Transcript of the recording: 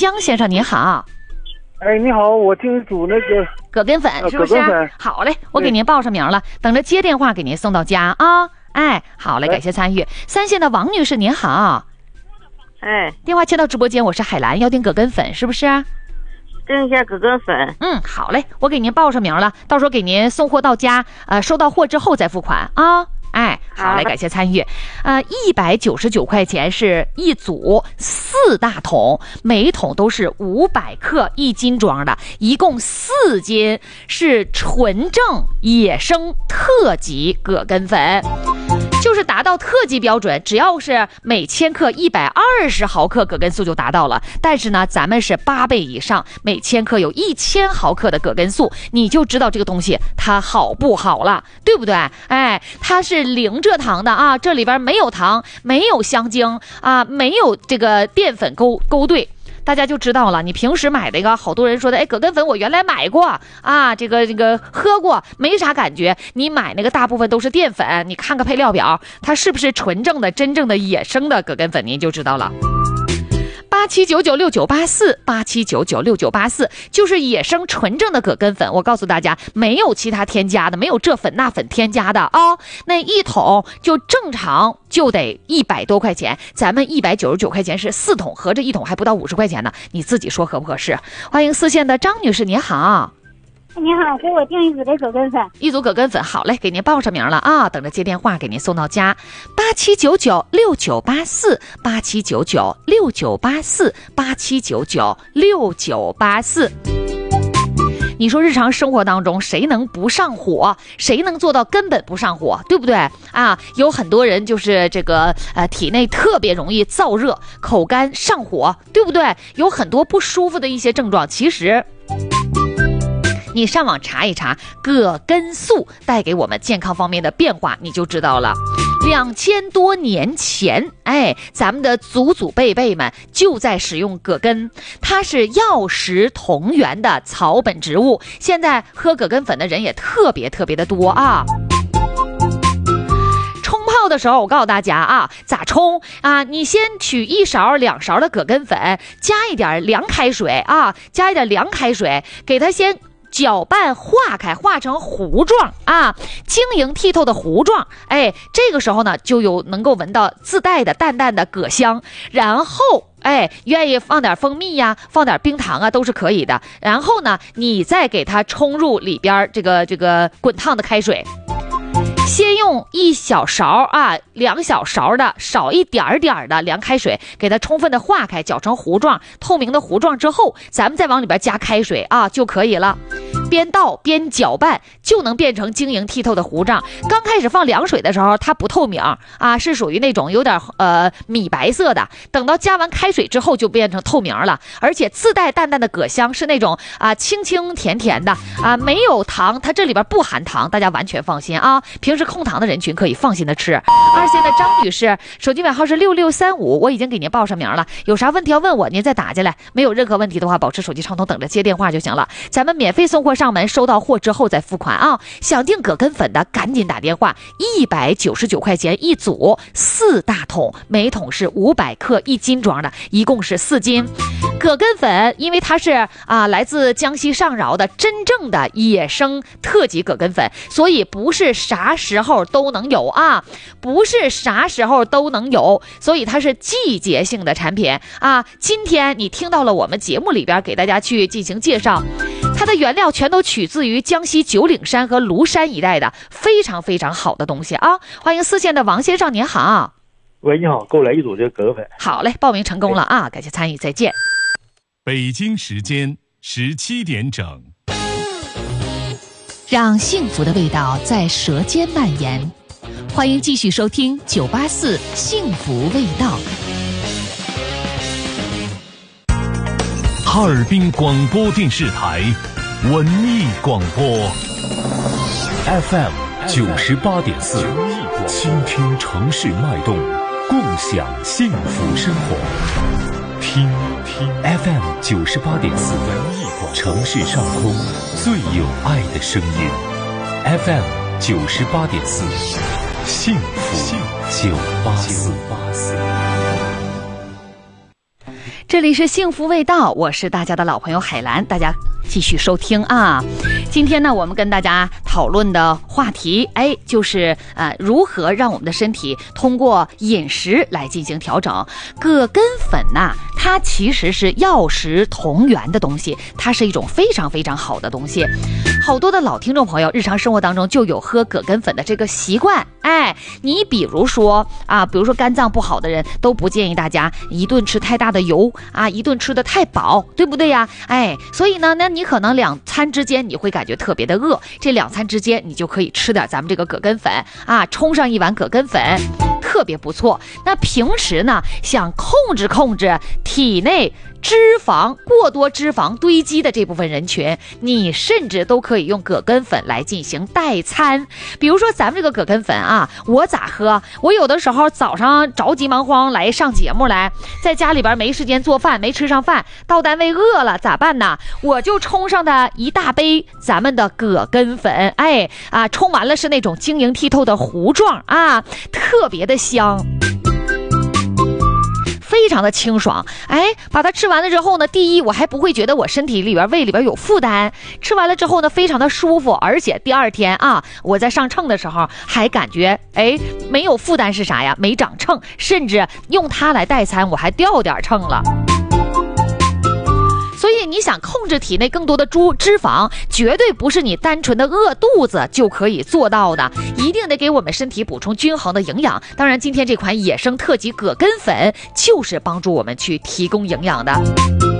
江先生您好。 哎，你好，我听一组那个葛根粉是不是？好嘞，我给您报上名了，等着接电话给您送到家啊。哎，好嘞，感谢参与。三线的王女士您好。 哎， 电话接到直播间，我是海兰，要订葛根粉是不是？ 订一下葛根粉。 好嘞，我给您报上名了，到时候给您送货到家，收到货之后再付款啊。哎，好嘞，感谢参与。199块钱是一组4大桶，每一桶都是500克1斤装的，一共4斤，是纯正野生特级葛根粉。就是达到特级标准，只要是每千克120毫克葛根素就达到了。但是呢，咱们是8倍以上，每千克有1000毫克的葛根素，你就知道这个东西它好不好了，对不对？哎，它是零蔗糖的啊，这里边没有糖，没有香精啊，没有这个淀粉勾兑。大家就知道了，你平时买的一个，好多人说的，哎，葛根粉我原来买过啊，这个喝过，没啥感觉。你买那个大部分都是淀粉，你看个配料表，它是不是纯正的、真正的野生的葛根粉，您就知道了。87996984，87996984，就是野生纯正的葛根粉。我告诉大家，没有其他添加的，没有这粉那粉添加的啊。那一桶就正常就得100多块钱，咱们199块钱是4桶，合着一桶还不到50块钱呢，你自己说合不合适？欢迎四线的张女士，你好。 你好，给我订一组的葛根粉。 一组葛根粉，好嘞，给您报上名了啊，等着接电话给您送到家。87996984，87996984，87996984。你说日常生活当中谁能不上火，谁能做到根本不上火，对不对啊？有很多人就是这个体内特别容易燥热、口干上火，对不对？有很多不舒服的一些症状，其实你上网查一查葛根素带给我们健康方面的变化，你就知道了。2000多年前，哎，咱们的祖辈们就在使用葛根，它是药食同源的草本植物。现在喝葛根粉的人也特别的多啊。冲泡的时候，我告诉大家啊，咋冲啊？你先取1勺2勺的葛根粉，加一点凉开水啊，加一点凉开水，给它先搅拌化开，化成糊状啊，晶莹剔透的糊状。哎，这个时候呢，就能够闻到自带的淡淡的葛香。然后哎，愿意放点蜂蜜呀，放点冰糖啊，都是可以的。然后呢，你再给它冲入里边这个滚烫的开水。先用1小勺啊，2小勺的少一点点的凉开水，给它充分的化开，搅成糊状，透明的糊状之后，咱们再往里边加开水啊就可以了。边倒边搅拌，就能变成晶莹剔透的糊状。刚开始放凉水的时候，它不透明啊，是属于那种有点米白色的。等到加完开水之后，就变成透明了，而且自带淡淡的葛香，是那种清清甜甜的啊，没有糖，它这里边不含糖，大家完全放心啊。平时控糖的人群可以放心的吃。二线的张女士，手机尾号是6635，我已经给您报上名了，有啥问题要问我，您再打进来。没有任何问题的话，保持手机畅通，等着接电话就行了。咱们免费送货上门，收到货之后再付款啊。想订葛根粉的赶紧打电话，199块钱一组，4大桶，每桶是500克1斤装的，一共是4斤。葛根粉因为它是来自江西上饶的真正的野生特级葛根粉，所以不是啥时候都能有啊，不是啥时候都能有，所以它是季节性的产品啊。今天你听到了我们节目里边给大家去进行介绍，它的原料全都取自于江西九岭山和庐山一带的非常好的东西啊。欢迎四线的王先生，您好。 喂，你好，给我来一组这个葛根粉。 好嘞，报名成功了啊，感谢参与，再见。 北京时间17点整， 让幸福的味道在舌尖蔓延。欢迎继续收听984幸福味道。 哈尔滨广播电视台文艺广播 FM 98.4，倾听城市脉动，共享幸福生活。听 FM 98.4，城市上空最有爱的声音。FM 98.4，幸福984。 这里是幸福味道，我是大家的老朋友海兰，大家继续收听啊。今天呢，我们跟大家讨论的话题，就是如何让我们的身体通过饮食来进行调整。葛根粉呐，它其实是药食同源的东西，它是一种非常非常好的东西。好多的老听众朋友，日常生活当中就有喝葛根粉的这个习惯。你比如说肝脏不好的人都不建议大家一顿吃太大的油一顿吃的太饱，对不对呀？所以呢，那你可能2餐之间你会感觉特别的饿，这2餐之间你就可以吃点咱们这个葛根粉冲上一碗葛根粉，特别不错。那平时呢，想控制体内过多脂肪堆积的这部分人群，你甚至都可以用葛根粉来进行代餐。比如说咱们这个葛根粉我咋喝？我有的时候早上着急忙慌来上节目来，在家里边没时间做饭，没吃上饭，到单位饿了咋办呢？我就冲上的一大杯咱们的葛根粉，冲完了是那种晶莹剔透的糊状特别的香，非常的清爽。把它吃完了之后呢，第一，我还不会觉得我身体里边胃里边有负担，吃完了之后呢，非常的舒服，而且第2天我在上秤的时候还感觉没有负担，是啥呀？没长秤，甚至用它来代餐，我还掉点秤了。所以你想控制体内更多的脂肪，绝对不是你单纯的饿肚子就可以做到的，一定得给我们身体补充均衡的营养。当然今天这款野生特级葛根粉就是帮助我们去提供营养的。